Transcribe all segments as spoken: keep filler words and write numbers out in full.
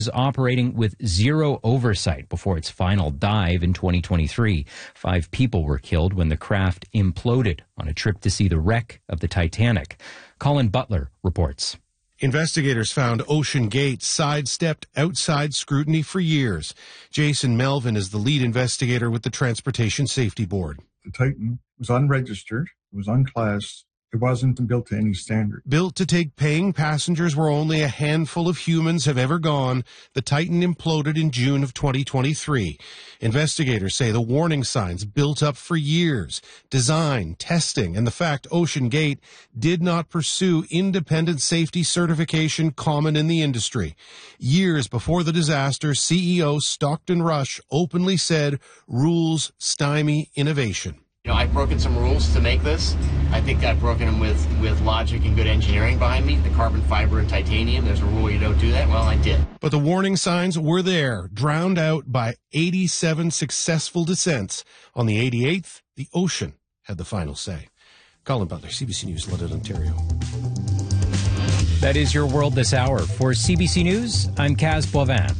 is operating with zero oversight before its final dive in twenty twenty-three. Five people were killed when the craft imploded on a trip to see the wreck of the Titanic. Colin Butler reports. Investigators found Ocean Gate sidestepped outside scrutiny for years. Jason Melvin is the lead investigator with the Transportation Safety Board. The Titan was unregistered, it was unclassed. It wasn't built to any standard. Built to take paying passengers where only a handful of humans have ever gone, the Titan imploded in June of twenty twenty-three. Investigators say the warning signs built up for years, design, testing, and the fact Ocean Gate did not pursue independent safety certification common in the industry. Years before the disaster, C E O Stockton Rush openly said rules stymie innovation. You know, I've broken some rules to make this. I think I've broken them with, with logic and good engineering behind me. The carbon fiber and titanium, there's a rule you don't do that. Well, I did. But the warning signs were there, drowned out by eighty-seven successful descents. On the eighty-eighth, the ocean had the final say. Colin Butler, C B C News, London, Ontario. That is your world this hour. For C B C News, I'm Kaz Boivin.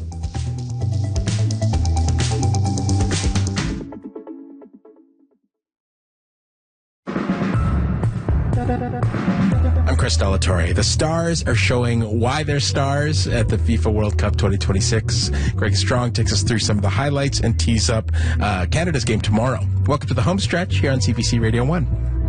I'm Chris Delatorre. The stars are showing why they're stars at the FIFA World Cup twenty twenty-six. Greg Strong takes us through some of the highlights and tees up uh, Canada's game tomorrow. Welcome to the home stretch here on C B C Radio one.